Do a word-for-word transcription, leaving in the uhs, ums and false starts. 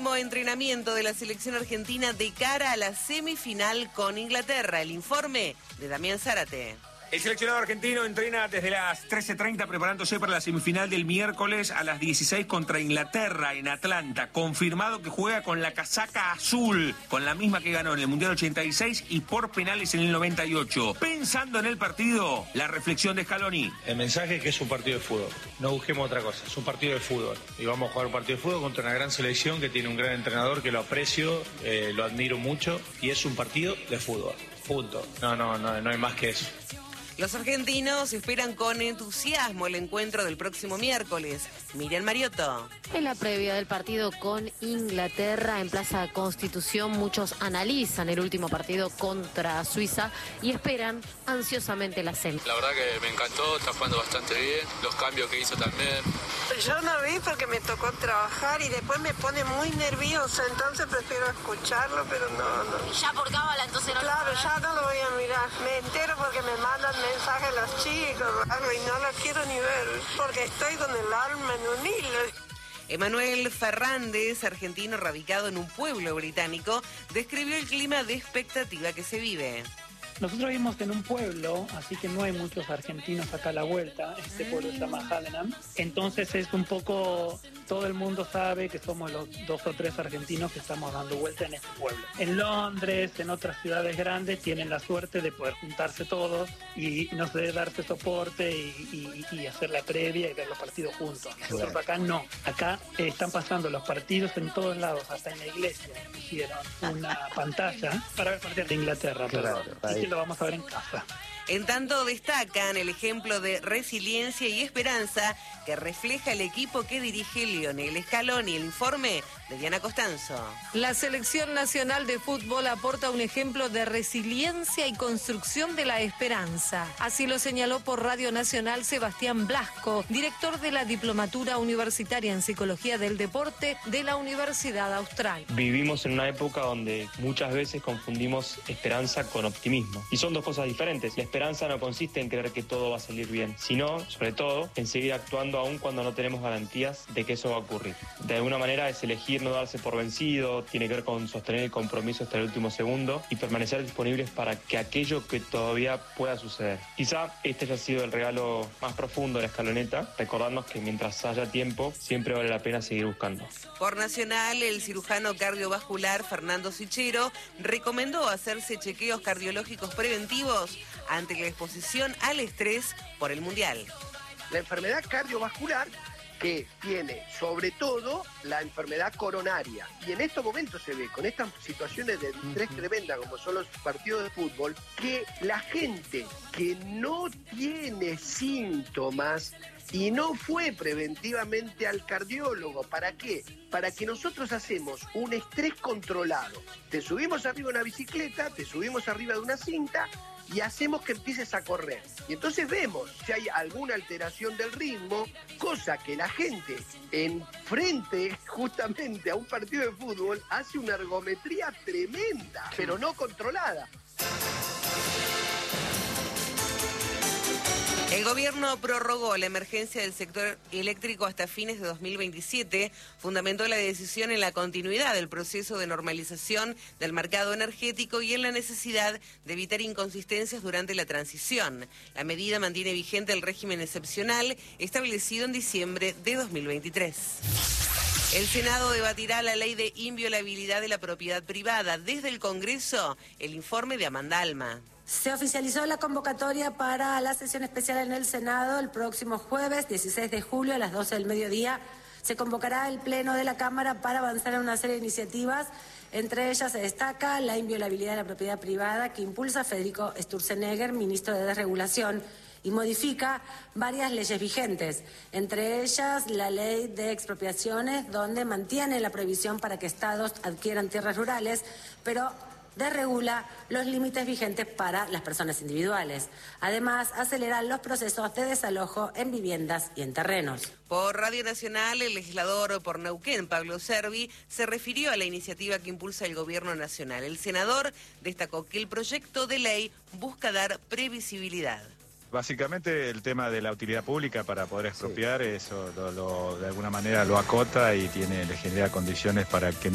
último entrenamiento de la selección argentina de cara a la semifinal con Inglaterra. El informe de Damián Zárate. El seleccionado argentino entrena desde las trece treinta preparándose para la semifinal del miércoles a las dieciséis contra Inglaterra en Atlanta. Confirmado que juega con la casaca azul, con la misma que ganó en el Mundial ochenta y seis y por penales en el noventa y ocho. Pensando en el partido, la reflexión de Scaloni. El mensaje es que es un partido de fútbol. No busquemos otra cosa, es un partido de fútbol. Y vamos a jugar un partido de fútbol contra una gran selección que tiene un gran entrenador que lo aprecio, eh, lo admiro mucho. Y es un partido de fútbol. Punto. No, no, no, no hay más que eso. Los argentinos esperan con entusiasmo el encuentro del próximo miércoles. Miriam Mariotto. En la previa del partido con Inglaterra en Plaza Constitución, muchos analizan el último partido contra Suiza y esperan ansiosamente la semi. La verdad que me encantó, está jugando bastante bien, los cambios que hizo también. Yo no vi porque me tocó trabajar y después me pone muy nerviosa, entonces prefiero escucharlo, pero no, no. Ya por cábala, entonces no. Claro, ya no lo voy a mirar. Me entero porque me mandan mensajes los chicos, algo, y no lo quiero ni ver, porque estoy con el alma en un hilo. Emanuel Fernández, argentino radicado en un pueblo británico, describió el clima de expectativa que se vive. Nosotros vivimos en un pueblo, así que no hay muchos argentinos acá a la vuelta. Este pueblo se llama Haddenham. Entonces es un poco, todo el mundo sabe que somos los dos o tres argentinos que estamos dando vuelta en este pueblo. En Londres, en otras ciudades grandes, tienen la suerte de poder juntarse todos y, no sé, darse soporte y, y, y hacer la previa y ver los partidos juntos. Nosotros acá no. Acá eh, están pasando los partidos en todos lados, hasta en la iglesia. Hicieron una pantalla para ver partidos de Inglaterra. Claro, lo vamos a ver en casa. En tanto destacan el ejemplo de resiliencia y esperanza que refleja el equipo que dirige Lionel Scaloni. El informe de Diana Costanzo. La selección nacional de fútbol aporta un ejemplo de resiliencia y construcción de la esperanza. Así lo señaló por Radio Nacional Sebastián Blasco, director de la Diplomatura Universitaria en Psicología del Deporte de la Universidad Austral. Vivimos en una época donde muchas veces confundimos esperanza con optimismo. Y son dos cosas diferentes. La esperanza no consiste en creer que todo va a salir bien, sino, sobre todo, en seguir actuando aún cuando no tenemos garantías de que eso va a ocurrir. De alguna manera es elegir no darse por vencido, tiene que ver con sostener el compromiso hasta el último segundo y permanecer disponibles para que aquello que todavía pueda suceder. Quizá este haya sido el regalo más profundo de la escaloneta, recordarnos que mientras haya tiempo, siempre vale la pena seguir buscando. Por Nacional, el cirujano cardiovascular Fernando Sichero recomendó hacerse chequeos cardiológicos preventivos ante la exposición al estrés por el Mundial. La enfermedad cardiovascular que tiene sobre todo la enfermedad coronaria. Y en estos momentos se ve, con estas situaciones de estrés tremenda como son los partidos de fútbol, que la gente que no tiene síntomas y no fue preventivamente al cardiólogo, ¿para qué? Para que nosotros hacemos un estrés controlado. Te subimos arriba de una bicicleta, te subimos arriba de una cinta y hacemos que empieces a correr. Y entonces vemos si hay alguna alteración del ritmo, cosa que la gente en frente justamente a un partido de fútbol hace una ergometría tremenda, pero no controlada. El gobierno prorrogó la emergencia del sector eléctrico hasta fines de dos mil veintisiete, fundamentó la decisión en la continuidad del proceso de normalización del mercado energético y en la necesidad de evitar inconsistencias durante la transición. La medida mantiene vigente el régimen excepcional establecido en diciembre de dos mil veintitrés. El Senado debatirá la ley de inviolabilidad de la propiedad privada. Desde el Congreso, el informe de Amanda Alma. Se oficializó la convocatoria para la sesión especial en el Senado el próximo jueves, dieciséis de julio, a las doce del mediodía. Se convocará el Pleno de la Cámara para avanzar en una serie de iniciativas. Entre ellas se destaca la inviolabilidad de la propiedad privada que impulsa Federico Sturzenegger, ministro de Desregulación, y modifica varias leyes vigentes, entre ellas la ley de expropiaciones, donde mantiene la prohibición para que estados adquieran tierras rurales, pero desregula los límites vigentes para las personas individuales. Además, acelera los procesos de desalojo en viviendas y en terrenos. Por Radio Nacional, el legislador por Neuquén, Pablo Servi, se refirió a la iniciativa que impulsa el Gobierno Nacional. El senador destacó que el proyecto de ley busca dar previsibilidad. Básicamente el tema de la utilidad pública para poder expropiar, sí. Eso lo, lo, de alguna manera lo acota y tiene, le genera condiciones para que no